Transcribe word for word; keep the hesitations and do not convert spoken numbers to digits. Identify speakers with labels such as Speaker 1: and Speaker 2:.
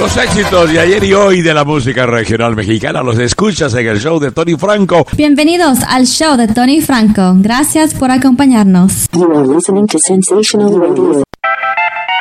Speaker 1: Los éxitos de ayer y hoy de la música regional mexicana los escuchas en el show de Tony Franco.
Speaker 2: Bienvenidos al show de Tony Franco. Gracias por acompañarnos.
Speaker 3: You are listening to Sensational Radio.